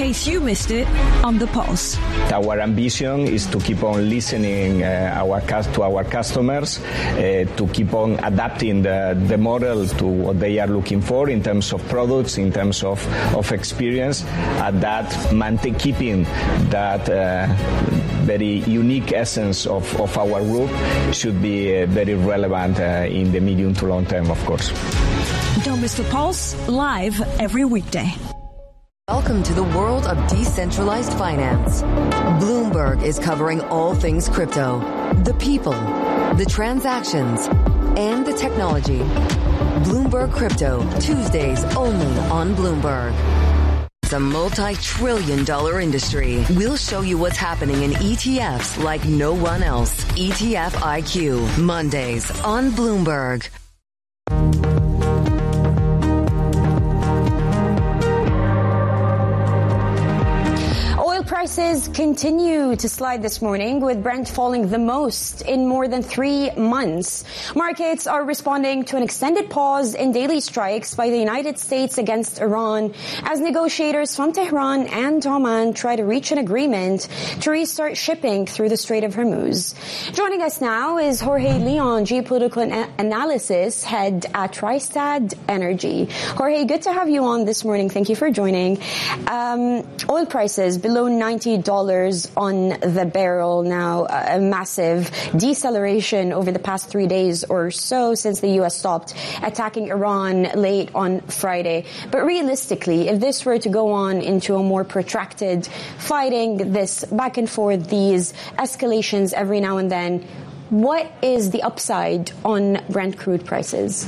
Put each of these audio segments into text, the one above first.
case you missed it on The Pulse. Our ambition is to keep on listening to our customers, to keep on adapting the model to what they are looking for in terms of products, in terms of experience, and that keeping that very unique essence of our group should be very relevant in the medium to long term, of course. Don't miss The Pulse, live every weekday. Welcome to the world of decentralized finance. Bloomberg is covering all things crypto, the people, the transactions, and the technology. Bloomberg Crypto, Tuesdays only on Bloomberg. It's a multi-trillion-dollar industry. We'll show you what's happening in ETFs like no one else. ETF IQ, Mondays on Bloomberg. Prices continue to slide this morning, with Brent falling the most in more than 3 months. Markets are responding to an extended pause in daily strikes by the United States against Iran as negotiators from Tehran and Oman try to reach an agreement to restart shipping through the Strait of Hormuz. Joining us now is Jorge Leon, geopolitical analysis head at Rystad Energy. Jorge, good to have you on this morning. Thank you for joining. Oil prices below $90 on the barrel now, a massive deceleration over the past 3 days or so since the U.S. stopped attacking Iran late on Friday. But realistically, if this were to go on into a more protracted fighting, this back and forth, these escalations every now and then, what is the upside on Brent crude prices?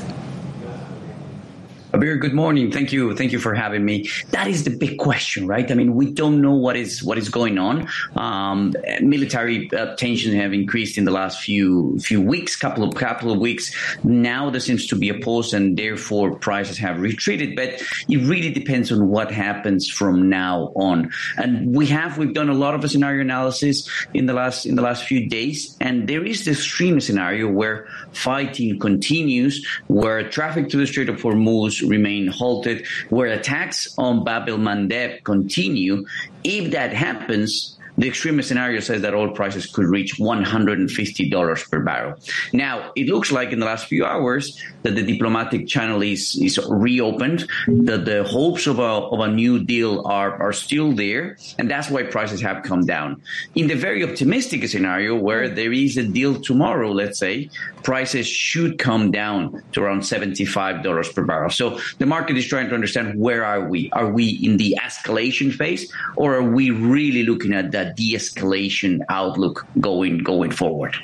Abir, good morning. Thank you for having me. That is the big question, right? I mean, we don't know what is going on. Military tensions have increased in the last few weeks, couple of weeks. Now there seems to be a pause, and therefore prices have retreated. But it really depends on what happens from now on. And we've done a lot of a scenario analysis in the last few days, and there is this extreme scenario where fighting continues, where traffic to the Strait of Hormuz remain halted, where attacks on Bab el-Mandeb continue. If that happens, the extreme scenario says that oil prices could reach $150 per barrel. Now, it looks like in the last few hours that the diplomatic channel is reopened, that the hopes of a new deal are still there, and that's why prices have come down. In the very optimistic scenario where there is a deal tomorrow, let's say, prices should come down to around $75 per barrel. So the market is trying to understand, where are we? Are we in the escalation phase, or are we really looking at that de-escalation outlook going forward?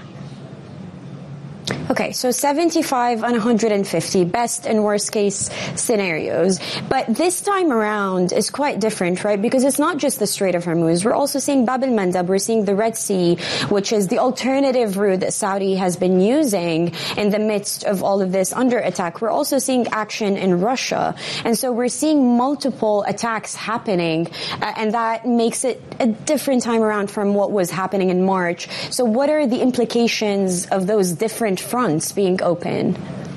Okay, so 75 and 150, best and worst case scenarios. But this time around is quite different, right? Because it's not just the Strait of Hormuz. We're also seeing Bab el-Mandeb. We're seeing the Red Sea, which is the alternative route that Saudi has been using in the midst of all of this under attack. We're also seeing action in Russia. And so we're seeing multiple attacks happening, and that makes it a different time around from what was happening in March. So what are the implications of those different fronts being open?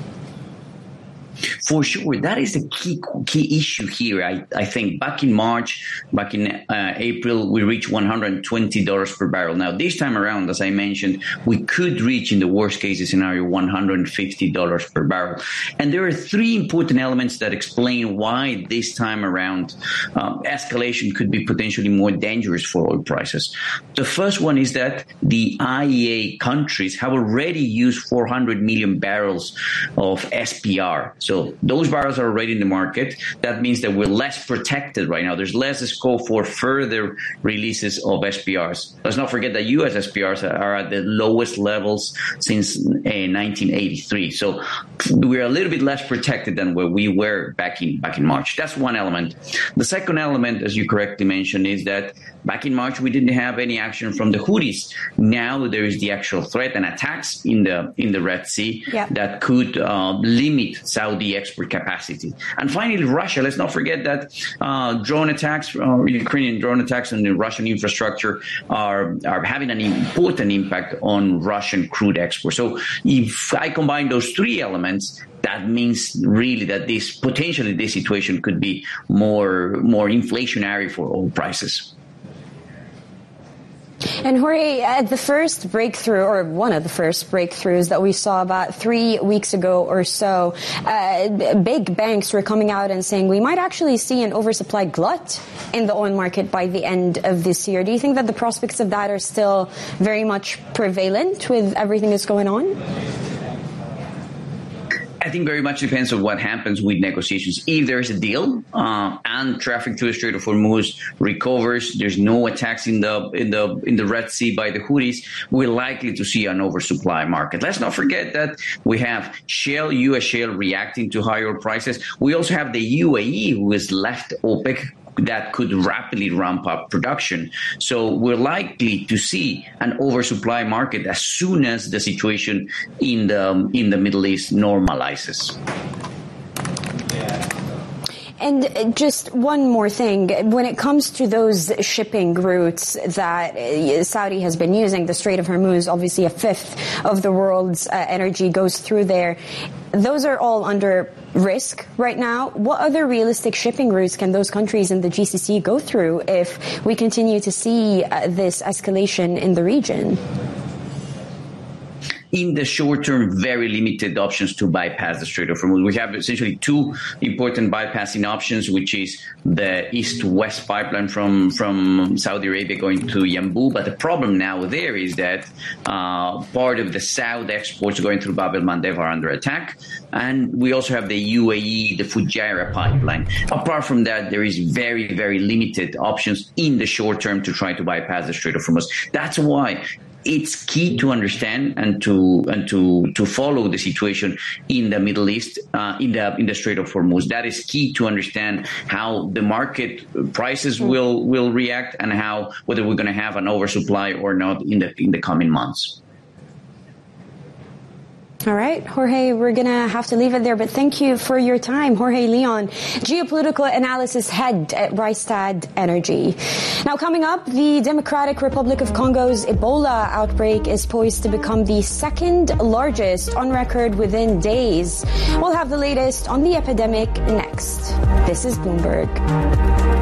For sure, that is the key issue here. I think back in April, we reached $120 per barrel. Now, this time around, as I mentioned, we could reach, in the worst case scenario, $150 per barrel. And there are three important elements that explain why this time around escalation could be potentially more dangerous for oil prices. The first one is that the IEA countries have already used 400 million barrels of SPR. So those barrels are already in the market. That means that we're less protected right now. There's less scope for further releases of SPRs. Let's not forget that U.S. SPRs are at the lowest levels since 1983. So we're a little bit less protected than where we were back in March. That's one element. The second element, as you correctly mentioned, is that back in March we didn't have any action from the Houthis. Now there is the actual threat and attacks in the Red Sea that could limit Saudi export capacity. And finally, Russia. Let's not forget that drone attacks, Ukrainian drone attacks on the Russian infrastructure are having an important impact on Russian crude exports. So if I combine those three elements, that means really that this situation could be more inflationary for oil prices. And Jorge, the first breakthrough, or one of the first breakthroughs that we saw about 3 weeks ago or so, big banks were coming out and saying we might actually see an oversupply glut in the oil market by the end of this year. Do you think that the prospects of that are still very much prevalent with everything that's going on? I think very much depends on what happens with negotiations. If there's a deal and traffic through the Strait of Hormuz recovers, there's no attacks in the Red Sea by the Houthis, we're likely to see an oversupply market. Let's not forget that we have shale, U.S. shale reacting to higher prices. We also have the UAE, who has left OPEC, that could rapidly ramp up production. So we're likely to see an oversupply market as soon as the situation in the Middle East normalizes. And just one more thing, when it comes to those shipping routes that Saudi has been using, the Strait of Hormuz, obviously a fifth of the world's energy goes through there. Those are all under risk right now. What other realistic shipping routes can those countries in the GCC go through if we continue to see this escalation in the region? In the short term, very limited options to bypass the Strait of Hormuz. We have essentially two important bypassing options, which is the east-west pipeline from Saudi Arabia going to Yanbu. But the problem now there is that part of the south exports going through Bab el-Mandeb are under attack. And we also have the UAE, the Fujairah pipeline. Apart from that, there is very, very limited options in the short term to try to bypass the Strait of Hormuz. That's why it's key to understand and to follow the situation in the Middle East, in the Strait of Hormuz. That is key to understand how the market prices will react and whether we're going to have an oversupply or not in the coming months. All right, Jorge, we're going to have to leave it there, but thank you for your time. Jorge Leon, geopolitical analysis head at Rystad Energy. Now, coming up, the Democratic Republic of Congo's Ebola outbreak is poised to become the second largest on record within days. We'll have the latest on the epidemic next. This is Bloomberg.